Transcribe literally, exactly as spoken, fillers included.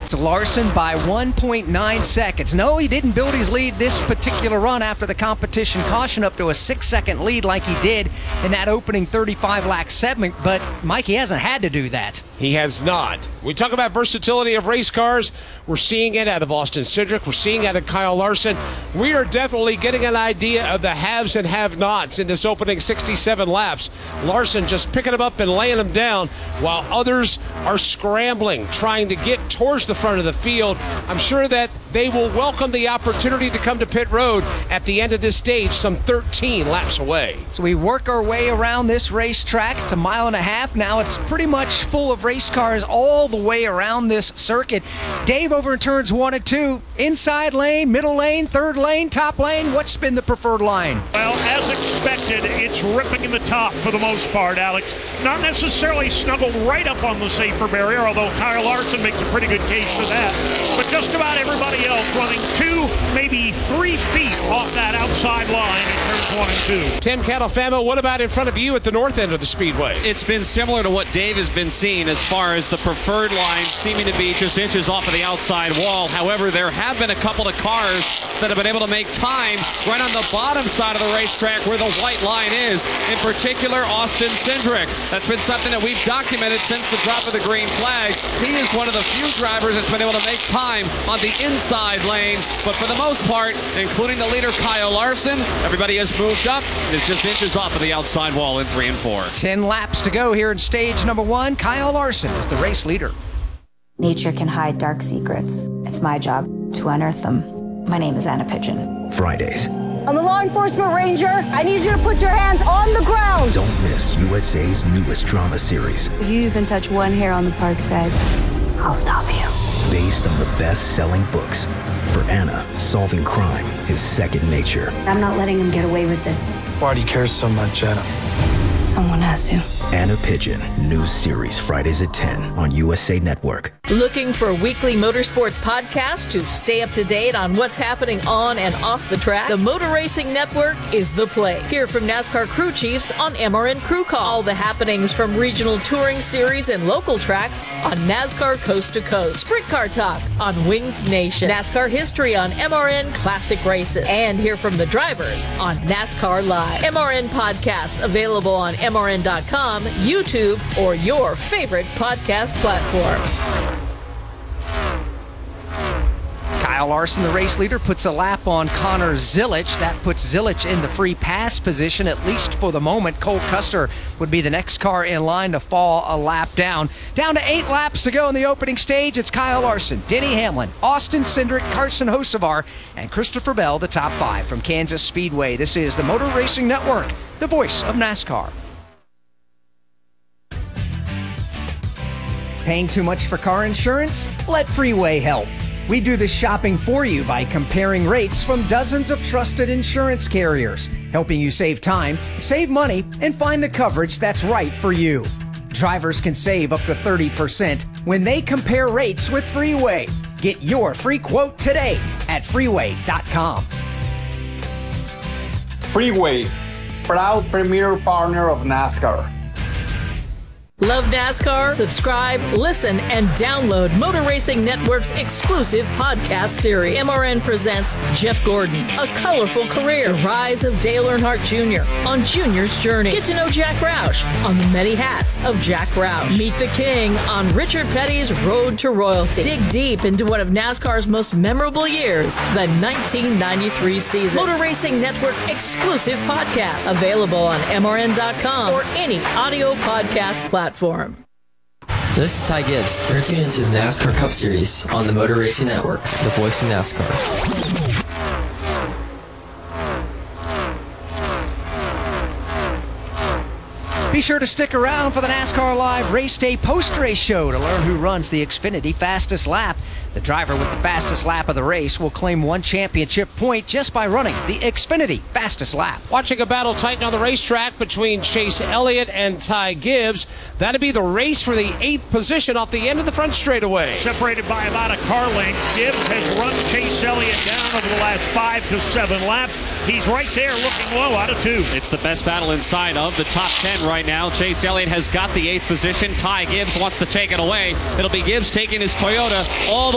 It's Larson by one point nine seconds. No, he didn't build his lead this particular run after the competition caution up to a six-second lead like he did in that opening thirty-five lap segment, but Mike, he hasn't had to do that. He has not. We talk about versatility of race cars. We're seeing it out of Austin Cindric. We're seeing it out of Kyle Larson. We are definitely getting an idea of the haves and have-nots in this opening sixty-seven laps. Larson just picking them up and laying them down while others are scrambling, trying to get towards the front of the field. I'm sure that they will welcome the opportunity to come to pit road at the end of this stage, some thirteen laps away. So we work our way around this racetrack. It's a mile and a half now. It's pretty much full of race cars all the way around this circuit. Dave, over in turns one and two, inside lane, middle lane, third lane, top lane. What's been the preferred line? Well, as expected, it's ripping in the top for the most part, Alex. Not necessarily snuggled right up on the safer barrier, although Kyle Larson makes a pretty good case for that. But just about everybody else running two, maybe three feet off that outside line in turns one and two. Tim Catalfamo, what about in front of you at the north end of the speedway? It's been similar to what Dave has been seeing as far as the preferred line seeming to be just inches off of the outside wall. However, there have been a couple of cars that have been able to make time right on the bottom side of the racetrack where the white line is, in particular Austin Cindric. That's been something that we've documented since the drop of the green flag. He is one of the few drivers that's been able to make time on the inside lane, but for the most part, including the leader Kyle Larson, everybody has moved up and is just inches off of the outside wall in three and four. Ten laps to go here in stage number one. Kyle Larson is the race leader. Nature can hide dark secrets. It's my job to unearth them. My name is Anna Pigeon. Fridays. I'm a law enforcement ranger. I need you to put your hands on the ground. Don't miss U S A's newest drama series. If you even touch one hair on the park's head, I'll stop you. Based on the best-selling books. For Anna, solving crime is second nature. I'm not letting him get away with this. Why do you care so much, Anna? Someone has to. Anna Pigeon, new series Fridays at ten on U S A Network. Looking for a weekly motorsports podcast to stay up to date on what's happening on and off the track? The Motor Racing Network is the place. Hear from NASCAR crew chiefs on M R N Crew Call. All the happenings from regional touring series and local tracks on NASCAR Coast to Coast. Sprint Car Talk on Winged Nation. NASCAR history on M R N Classic Races. And hear from the drivers on NASCAR Live. M R N podcasts available on M R N dot com, YouTube, or your favorite podcast platform. Kyle Larson, the race leader, puts a lap on Connor Zilisch. That puts Zilisch in the free pass position, at least for the moment. Cole Custer would be the next car in line to fall a lap down. Down to eight laps to go in the opening stage. It's Kyle Larson, Denny Hamlin, Austin Cindric, Carson Hocevar, and Christopher Bell, the top five from Kansas Speedway. This is the Motor Racing Network, the voice of NASCAR. Paying too much for car insurance? Let Freeway help. We do the shopping for you by comparing rates from dozens of trusted insurance carriers, helping you save time, save money, and find the coverage that's right for you. Drivers can save up to thirty percent when they compare rates with Freeway. Get your free quote today at freeway dot com. Freeway, proud premier partner of NASCAR. Love NASCAR? Subscribe, listen, and download Motor Racing Network's exclusive podcast series. M R N presents Jeff Gordon, A Colorful Career, The Rise of Dale Earnhardt Junior on Junior's Journey. Get to know Jack Roush on the many hats of Jack Roush. Meet the King on Richard Petty's Road to Royalty. Dig deep into one of NASCAR's most memorable years, the nineteen ninety-three season. Motor Racing Network exclusive podcast. Available on M R N dot com or any audio podcast platform. Platform. This is Ty Gibbs. You're tuned into the NASCAR Cup Series on the Motor Racing Network, the voice of NASCAR. Be sure to stick around for the NASCAR Live Race Day post-race show to learn who runs the Xfinity Fastest Lap. The driver with the fastest lap of the race will claim one championship point just by running the Xfinity Fastest Lap. Watching a battle tighten on the racetrack between Chase Elliott and Ty Gibbs. That'd be the race for the eighth position off the end of the front straightaway. Separated by about a car length, Gibbs has run Chase Elliott down over the last five to seven laps. He's right there looking low out of two. It's the best battle inside of the top ten right now. Chase Elliott has got the eighth position. Ty Gibbs wants to take it away. It'll be Gibbs taking his Toyota all the